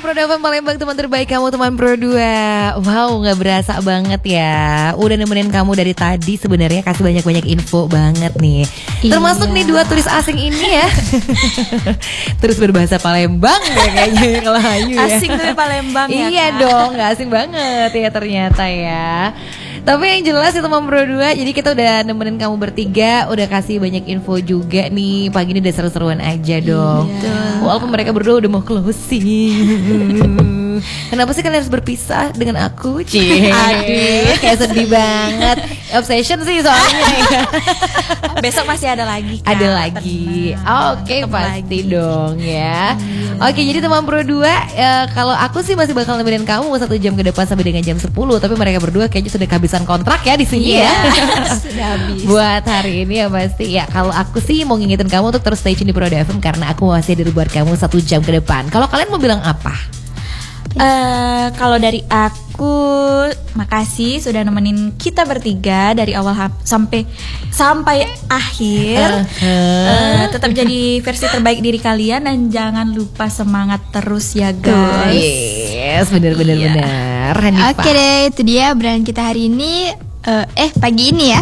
Pro 2 Palembang, teman terbaik kamu, teman Pro 2. Wow, gak berasa banget ya. Udah nemenin kamu dari tadi sebenarnya, kasih banyak-banyak info banget nih. Termasuk nih 2 turis asing ini ya. Terus berbahasa Palembang ya kayaknya kalau Ayu ya. Asing tuh Palembang ya. Iya Kak. dong, gak asing banget ya ternyata ya. Tapi yang jelas itu teman Pro 2, jadi kita udah nemenin kamu bertiga, udah kasih banyak info juga nih. Pagi ini udah seru-seruan aja dong. Walaupun mereka berdua udah mau closing. Kenapa sih kalian harus berpisah dengan aku? Aduh, kayak sedih banget. Obsession sih soalnya ya. Besok masih ada lagi, Kak. Ada lagi. Oke, pasti lagi dong ya. Oke, jadi teman Pro 2, kalau aku sih masih bakal nemenin kamu 1 jam ke depan sampai dengan jam 10. Tapi mereka berdua kayaknya sudah kehabisan kontrak ya di sini ya. Sudah habis. Buat hari ini ya pasti ya. Kalau aku sih mau ngingetin kamu untuk terus stay tune di Pro FM, karena aku masih hadir buat kamu 1 jam ke depan. Kalau kalian mau bilang apa? Kalau dari aku, makasih sudah nemenin kita bertiga dari awal sampai akhir. Tetap jadi versi terbaik diri kalian dan jangan lupa semangat terus ya guys. Yes, benar. Hanifah. Oke deh, itu dia obrolan kita hari ini. Pagi ini ya.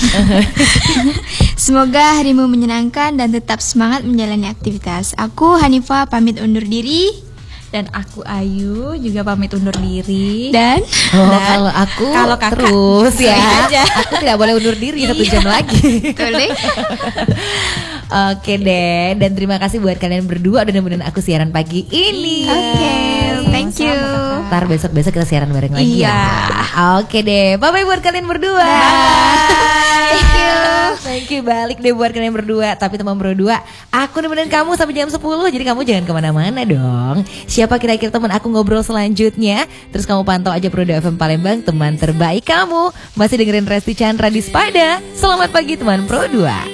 Semoga harimu menyenangkan dan tetap semangat menjalani aktivitas. Aku Hanifah pamit undur diri. Dan aku Ayu juga pamit undur diri. Dan kalau aku kakak terus ya aja. Aku tidak boleh undur diri 1 jam lagi. Boleh. Oke deh. Dan terima kasih buat kalian berdua udah nemenin aku siaran pagi ini. Oke, thank you. Ntar besok-besok kita siaran bareng lagi ya. Oke deh. Bye-bye buat kalian berdua. Thank you balik deh buat kalian berdua. Tapi teman Pro 2, aku nemenin kamu sampai jam 10. Jadi kamu jangan kemana-mana dong. Siapa kira-kira teman aku ngobrol selanjutnya? Terus kamu pantau aja Pro 2 FM Palembang, teman terbaik kamu. Masih dengerin Resti Chandra di Spada. Selamat pagi teman Pro 2.